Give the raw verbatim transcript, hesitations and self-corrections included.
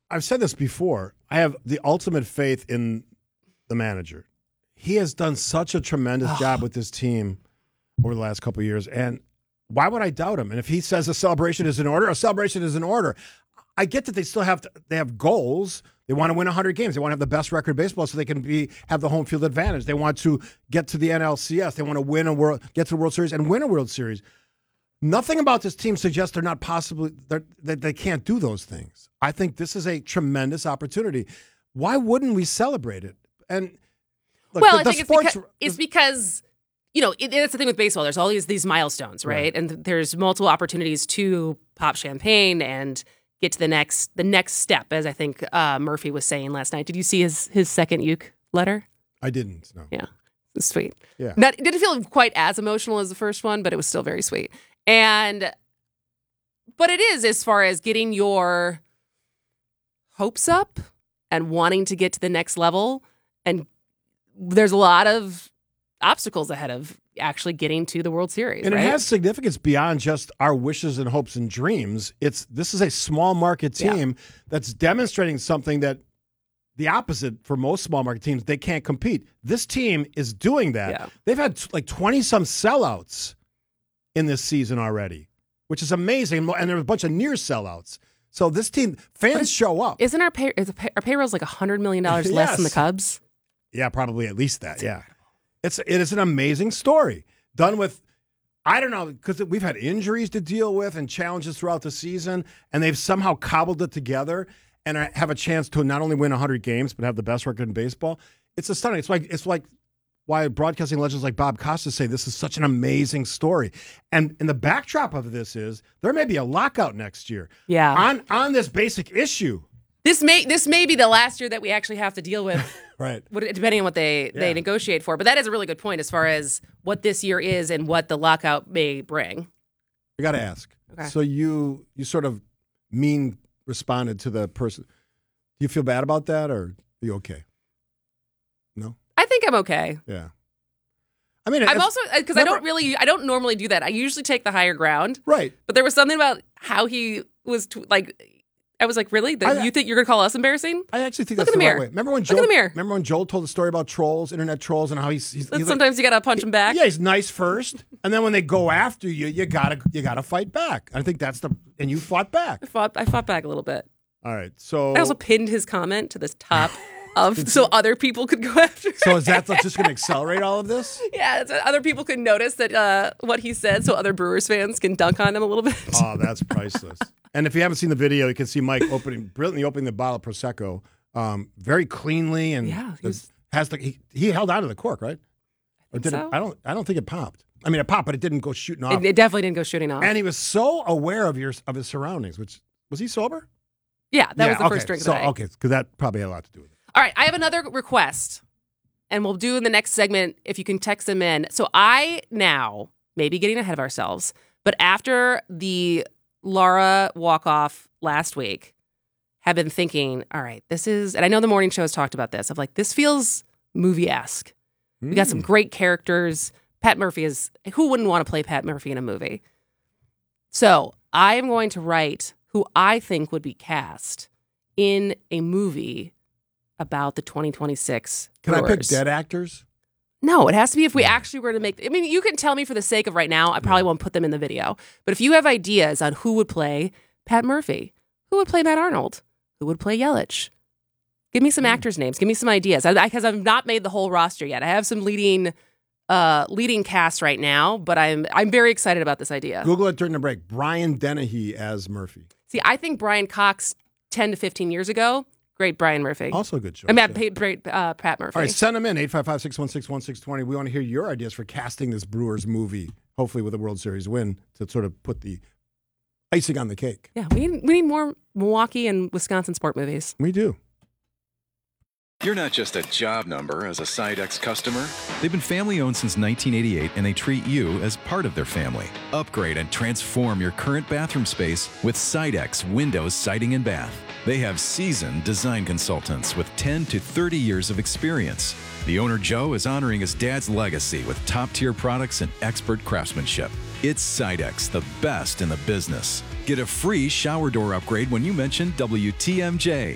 I've said this before. I have the ultimate faith in the manager. He has done such a tremendous oh. job with this team over the last couple of years. And why would I doubt him? And if he says a celebration is in order, a celebration is in order. I get that they still have to, they have goals. They want to win one hundred games. They want to have the best record in baseball so they can be have the home field advantage. They want to get to the N L C S. They want to win a world, get to the World Series and win a World Series. Nothing about this team suggests they're not possibly they're, that they can't do those things. I think this is a tremendous opportunity. Why wouldn't we celebrate it? And look, well, the, I the think sports, it's because, it's because you know it, it's the thing with baseball. There's all these these milestones, right? right? And there's multiple opportunities to pop champagne and get to the next the next step, as I think uh, Murphy was saying last night. Did you see his his second uke letter? I didn't. No. Yeah, it was sweet. Yeah, Not, it didn't feel quite as emotional as the first one, but it was still very sweet. And but it is as far as getting your hopes up and wanting to get to the next level. And there's a lot of obstacles ahead of actually getting to the World Series. And right? it has significance beyond just our wishes and hopes and dreams. It's this is a small market team yeah. that's demonstrating something that the opposite for most small market teams, they can't compete. This team is doing that. Yeah. They've had like twenty some sellouts in this season already, which is amazing. And there's a bunch of near sellouts. So this team, fans is, show up. Isn't our pay, is our payroll like one hundred million dollars less yes. than the Cubs? Yeah, probably at least that. Yeah. It's it is an amazing story done with, I don't know, because we've had injuries to deal with and challenges throughout the season, and they've somehow cobbled it together and have a chance to not only win one hundred games but have the best record in baseball. It's stunning. It's like it's like why broadcasting legends like Bob Costas say this is such an amazing story. And and the backdrop of this is there may be a lockout next year. Yeah. On on this basic issue. This may this may be the last year that we actually have to deal with. Right. Depending on what they, yeah. they negotiate for. But that is a really good point as far as what this year is and what the lockout may bring. I got to ask. Okay. So you you sort of mean responded to the person. Do you feel bad about that, or are you okay? No? I think I'm okay. Yeah. I mean, I'm also, because I don't really, I don't normally do that. I usually take the higher ground. Right. But there was something about how he was, t- like, I was like, really? The, I, you think you're going to call us embarrassing? I actually think Look that's in the, the right mirror. way. Remember when Look Joel, in the mirror. Remember when Joel told the story about trolls, internet trolls, and how he's, he's, he's sometimes like, you got to punch him back. Yeah, he's nice first, and then when they go after you, you gotta you gotta fight back. I think that's the, and you fought back. I fought, I fought back a little bit. All right, so I also pinned his comment to the top of so other people could go after. So is that just going to accelerate all of this? Yeah, so other people could notice that uh, what he said, so other Brewers fans can dunk on him a little bit. Oh, that's priceless. And if you haven't seen the video, you can see Mike opening, brilliantly opening the bottle of Prosecco, um, very cleanly, and yeah, he the, was, has the he, he held on to the cork, right? Or did so. it? I don't. I don't think it popped. I mean, it popped, but it didn't go shooting off. It, it definitely didn't go shooting off. And he was so aware of your of his surroundings. Which was he sober? Yeah, that yeah, was the okay. first drink so, of the night. Okay, because that probably had a lot to do with it. All right, I have another request, and we'll do in the next segment if you can text them in. So I now, maybe getting ahead of ourselves, but after the Laura walk-off last week, have been thinking, all right, this is, and I know the morning show has talked about this, of like, this feels movie-esque. Mm. We got some great characters. Pat Murphy is, who wouldn't want to play Pat Murphy in a movie? So I am going to write who I think would be cast in a movie about the twenty twenty-six Can Brewers. I pick dead actors? No, it has to be if we actually were to make... I mean, you can tell me for the sake of right now, I probably won't put them in the video. But if you have ideas on who would play Pat Murphy, who would play Matt Arnold, who would play Yelich, give me some actors' names. Give me some ideas. Because I've not made the whole roster yet. I have some leading uh, leading cast right now, but I'm I'm very excited about this idea. Google it during the break. Brian Dennehy as Murphy. See, I think Brian Cox ten to fifteen years ago, great Brian Murphy. Also a good choice. I mean, yeah. great uh, Pat Murphy. All right, send them in, eight five five, six one six, one six two zero. We want to hear your ideas for casting this Brewers movie, hopefully with a World Series win, to sort of put the icing on the cake. Yeah, we need, we need more Milwaukee and Wisconsin sport movies. We do. You're not just a job number as a Sidex customer. They've been family-owned since nineteen eighty-eight, and they treat you as part of their family. Upgrade and transform your current bathroom space with Sidex Windows Siding and Bath. They have seasoned design consultants with ten to thirty years of experience. The owner, Joe, is honoring his dad's legacy with top-tier products and expert craftsmanship. It's Sidex, the best in the business. Get a free shower door upgrade when you mention W T M J.